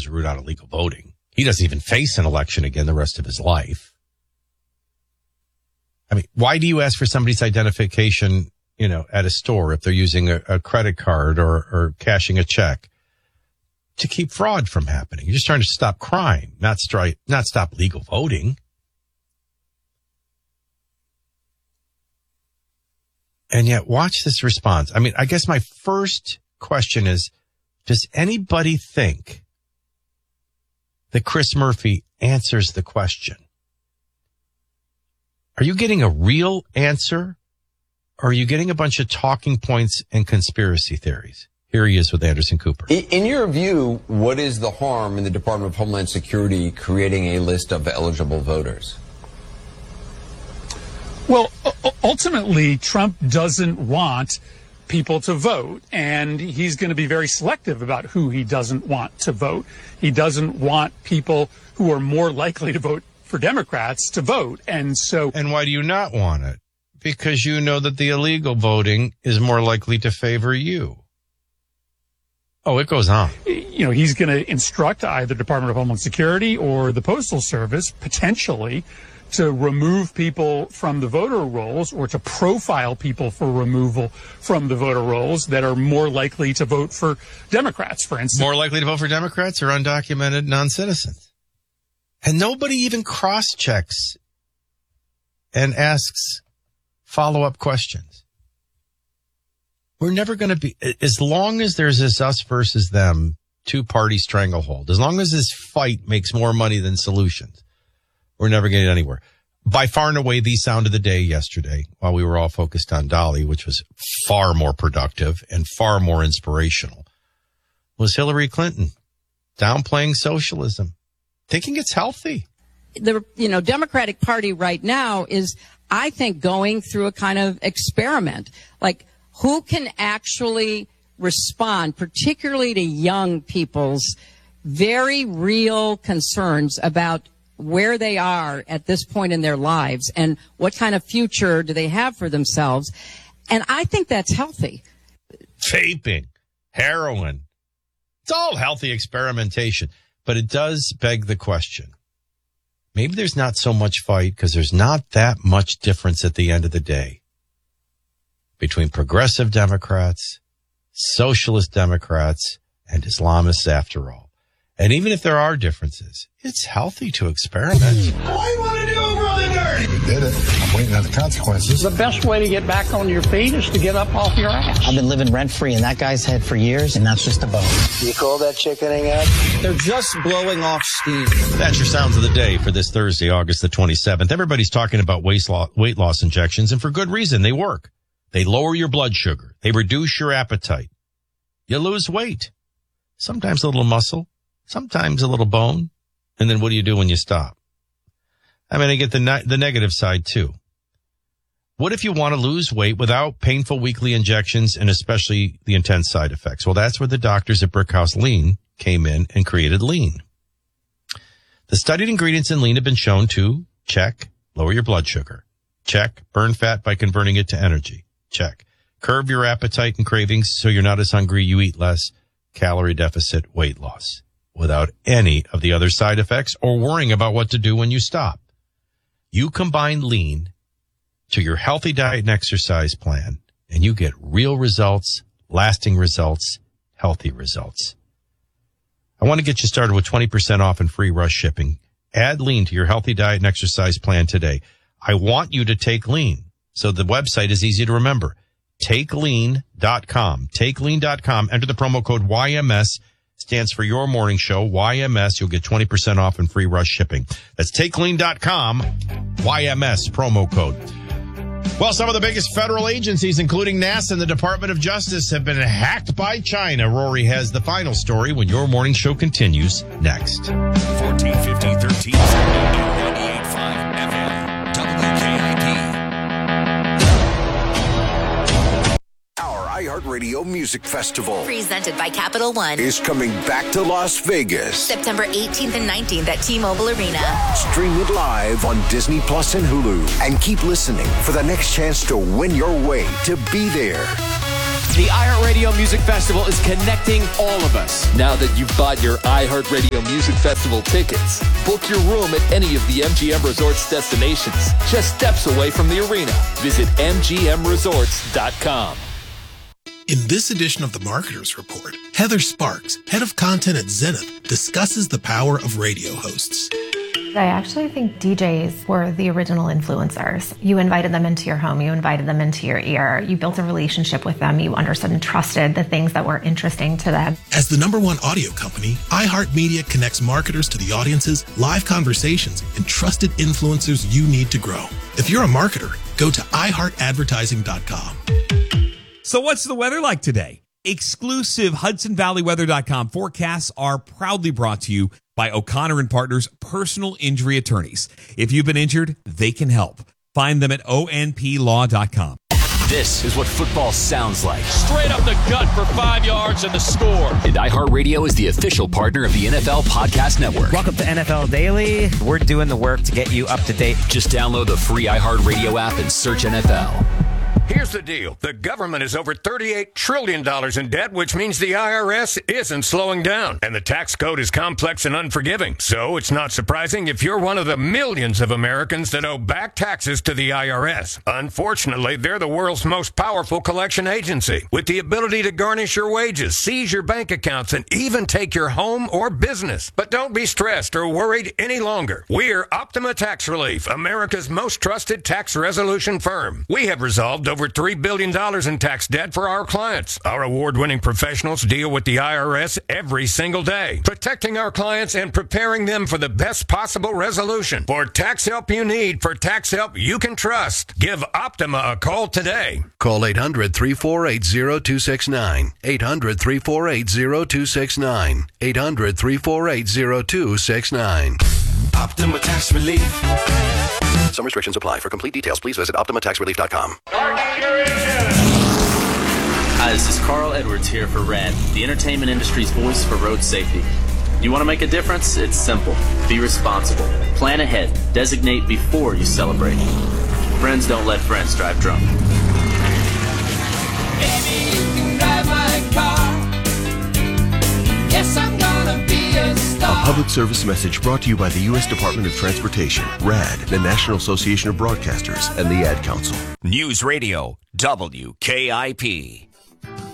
was root out illegal voting. He doesn't even face an election again the rest of his life. I mean, why do you ask for somebody's identification, at a store if they're using a credit card or cashing a check? To keep fraud from happening. You're just trying to stop crime, not stop legal voting. And yet, watch this response. I mean, I guess my first question is, does anybody think that Chris Murphy answers the question? Are you getting a real answer, or are you getting a bunch of talking points and conspiracy theories? Here he is with Anderson Cooper. In your view, what is the harm in the Department of Homeland Security creating a list of eligible voters? Well, ultimately, Trump doesn't want people to vote, and he's going to be very selective about who he doesn't want to vote. He doesn't want people who are more likely to vote for Democrats to vote. And why do you not want it? Because you know that the illegal voting is more likely to favor you. Oh, it goes on. He's going to instruct either Department of Homeland Security or the Postal Service, potentially, to remove people from the voter rolls or to profile people for removal from the voter rolls that are more likely to vote for Democrats, for instance. More likely to vote for Democrats or undocumented non-citizens. And nobody even cross-checks and asks follow-up questions. We're never going to be, as long as there's this us versus them two-party stranglehold, as long as this fight makes more money than solutions, we're never getting anywhere. By far and away, the sound of the day yesterday, while we were all focused on Dolly, which was far more productive and far more inspirational, was Hillary Clinton downplaying socialism, thinking it's healthy. The Democratic Party right now is, I think, going through a kind of experiment. Like, who can actually respond, particularly to young people's very real concerns about where they are at this point in their lives and what kind of future do they have for themselves. And I think that's healthy. Vaping, heroin, it's all healthy experimentation. But it does beg the question. Maybe there's not so much fight because there's not that much difference at the end of the day between progressive Democrats, socialist Democrats, and Islamists after all. And even if there are differences, it's healthy to experiment. All you want to do, brother nerd! We did it. I'm waiting on the consequences. The best way to get back on your feet is to get up off your ass. I've been living rent-free in that guy's head for years, and that's just a bonus. You call that chickening out? They're just blowing off steam. That's your sounds of the day for this Thursday, August the 27th. Everybody's talking about weight loss injections, and for good reason. They work. They lower your blood sugar. They reduce your appetite. You lose weight. Sometimes a little muscle, sometimes a little bone. And then what do you do when you stop? I mean, I get the negative side too. What if you want to lose weight without painful weekly injections and especially the intense side effects? Well, that's where the doctors at Brickhouse Lean came in and created Lean. The studied ingredients in Lean have been shown to check, lower your blood sugar. Check, burn fat by converting it to energy. Check. Curb your appetite and cravings so you're not as hungry, you eat less. Calorie deficit, weight loss. Without any of the other side effects or worrying about what to do when you stop. You combine Lean to your healthy diet and exercise plan, and you get real results, lasting results, healthy results. I want to get you started with 20% off and free rush shipping. Add Lean to your healthy diet and exercise plan today. I want you to take Lean. So the website is easy to remember. TakeLean.com. TakeLean.com. Enter the promo code YMS. Stands for Your Morning Show. YMS. You'll get 20% off and free rush shipping. That's TakeLean.com. YMS promo code. Well, some of the biggest federal agencies, including NASA and the Department of Justice, have been hacked by China. Rory has the final story when Your Morning Show continues next. 1450, 1370, 98.5 FM. iHeartRadio Music Festival, presented by Capital One, is coming back to Las Vegas. September 18th and 19th at T-Mobile Arena. Stream it live on Disney Plus and Hulu. And keep listening for the next chance to win your way to be there. The iHeartRadio Music Festival is connecting all of us. Now that you've bought your iHeartRadio Music Festival tickets, book your room at any of the MGM Resorts destinations, just steps away from the arena. Visit MGMResorts.com. In this edition of the Marketers Report, Heather Sparks, head of content at Zenith, discusses the power of radio hosts. I actually think DJs were the original influencers. You invited them into your home, you invited them into your ear, you built a relationship with them, you understood and trusted the things that were interesting to them. As the #1 audio company, iHeartMedia connects marketers to the audiences, live conversations, and trusted influencers you need to grow. If you're a marketer, go to iHeartAdvertising.com. So what's the weather like today? Exclusive HudsonValleyWeather.com forecasts are proudly brought to you by O'Connor & Partners Personal Injury Attorneys. If you've been injured, they can help. Find them at onplaw.com. This is what football sounds like. Straight up the gut for 5 yards and the score. And iHeartRadio is the official partner of the NFL Podcast Network. Welcome to NFL Daily. We're doing the work to get you up to date. Just download the free iHeartRadio app and search NFL. Here's the deal. The government is over $38 trillion in debt, which means the IRS isn't slowing down. And the tax code is complex and unforgiving. So it's not surprising if you're one of the millions of Americans that owe back taxes to the IRS. Unfortunately, they're the world's most powerful collection agency, with the ability to garnish your wages, seize your bank accounts, and even take your home or business. But don't be stressed or worried any longer. We're Optima Tax Relief, America's most trusted tax resolution firm. We have resolved over $3 billion in tax debt for our clients. Our award-winning professionals deal with the IRS every single day, protecting our clients and preparing them for the best possible resolution. For tax help you need, for tax help you can trust, give Optima a call today. Call 800-348-0269. 800-348-0269. 800-348-0269. Optima Tax Relief. Some restrictions apply. For complete details, please visit OptimaTaxRelief.com. Hi, this is Carl Edwards here for RAD, the entertainment industry's voice for road safety. You want to make a difference? It's simple. Be responsible. Plan ahead. Designate before you celebrate. Friends don't let friends drive drunk. Baby, you can drive my car. Yes, I'm gonna be a star. A public service message brought to you by the U.S. Department of Transportation, RAD, the National Association of Broadcasters, and the Ad Council. News Radio, WKIP.